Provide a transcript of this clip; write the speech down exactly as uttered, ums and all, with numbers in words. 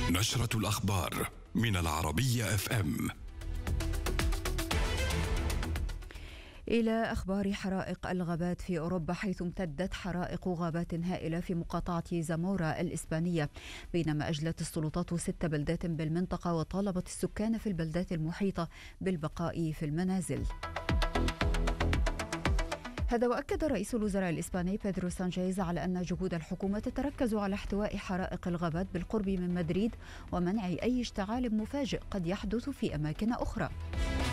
نشرة الأخبار من العربية اف ام. إلى أخبار حرائق الغابات في أوروبا، حيث امتدت حرائق غابات هائلة في مقاطعة زامورا الإسبانية، بينما أجلت السلطات ست بلدات بالمنطقة وطالبت السكان في البلدات المحيطة بالبقاء في المنازل. هذا وأكد رئيس الوزراء الإسباني بيدرو سانشيز على أن جهود الحكومة تتركز على احتواء حرائق الغابات بالقرب من مدريد ومنع أي اشتعال مفاجئ قد يحدث في أماكن أخرى.